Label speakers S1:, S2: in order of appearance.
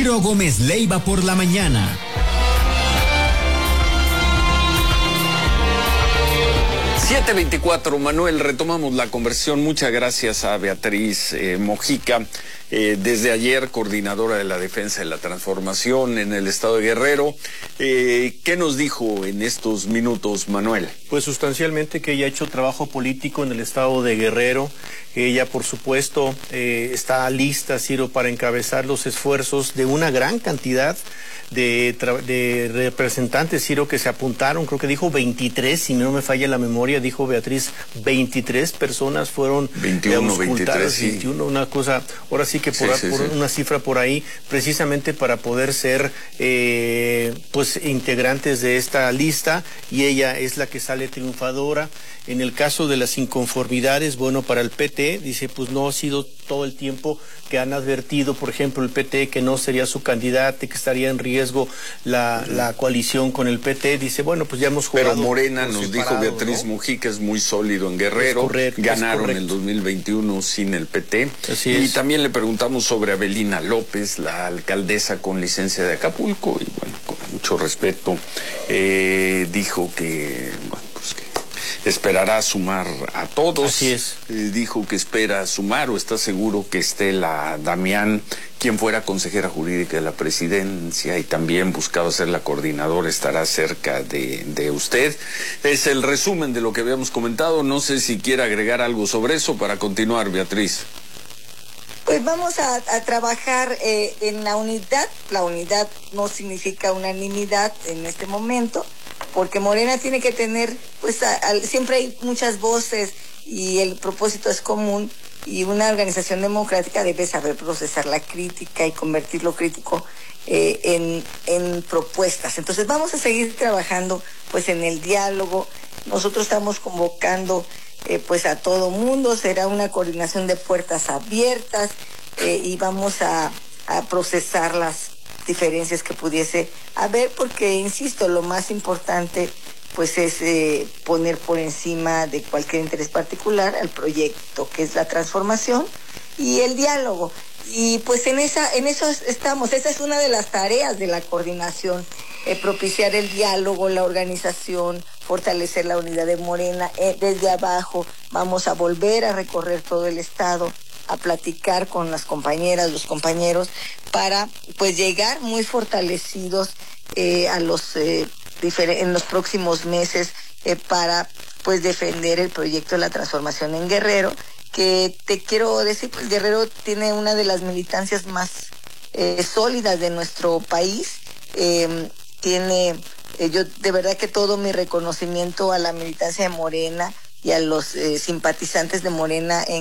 S1: Ciro Gómez Leiva por la mañana.
S2: Siete 24, Manuel, retomamos la conversación. Muchas gracias a Beatriz Mojica, desde ayer coordinadora de la Defensa de la Transformación en el estado de Guerrero. ¿Qué nos dijo en estos minutos, Manuel?
S3: Pues sustancialmente que ella ha hecho trabajo político en el estado de Guerrero. Ella, por supuesto, está lista, Ciro, para encabezar los esfuerzos de una gran cantidad de representantes, Ciro, que se apuntaron. Creo que dijo 23, si no me falla la memoria, dijo Beatriz, 23 personas fueron
S2: 21,
S3: auscultadas,
S2: 23,
S3: 21, una cosa, ahora sí que por una cifra por ahí, precisamente para poder ser pues integrantes de esta lista, y ella es la que sale triunfadora. En el caso de las inconformidades, bueno, para el PT, dice, pues no ha sido todo el tiempo que han advertido, por ejemplo, el PT, que no sería su candidata y que estaría en riesgo la coalición con el PT. Dice, bueno, pues ya hemos jugado.
S2: Pero Morena, nos dijo Beatriz Mojica, es muy sólido en Guerrero. Ganaron el 2021 sin el PT.
S3: Así es.
S2: Y también le preguntamos sobre Avelina López, la alcaldesa con licencia de Acapulco, y bueno, con mucho respeto, dijo que, bueno, pues que esperará sumar a todos.
S3: Así es.
S2: Dijo que espera sumar, o está seguro que Estela Damián, quien fuera consejera jurídica de la presidencia y también buscaba ser la coordinadora, estará cerca de usted. Es el resumen de lo que habíamos comentado. No sé si quiere agregar algo sobre eso para continuar, Beatriz.
S4: Pues vamos a trabajar en la unidad. La unidad no significa unanimidad en este momento, porque Morena tiene que tener, pues siempre hay muchas voces y el propósito es común, y una organización democrática debe saber procesar la crítica y convertir lo crítico en propuestas. Entonces vamos a seguir trabajando pues en el diálogo. Nosotros estamos convocando pues a todo mundo, será una coordinación de puertas abiertas, y vamos a procesar las diferencias que pudiese haber, porque insisto, lo más importante pues es poner por encima de cualquier interés particular al proyecto, que es la transformación y el diálogo. Y pues en eso estamos. Esa es una de las tareas de la coordinación, propiciar el diálogo, la organización, fortalecer la unidad de Morena. Desde abajo vamos a volver a recorrer todo el estado, a platicar con las compañeras, los compañeros, para pues llegar muy fortalecidos a los en los próximos meses, para pues defender el proyecto de la transformación en Guerrero, que te quiero decir, pues Guerrero tiene una de las militancias más sólidas de nuestro país. Tiene yo de verdad que todo mi reconocimiento a la militancia de Morena y a los simpatizantes de Morena en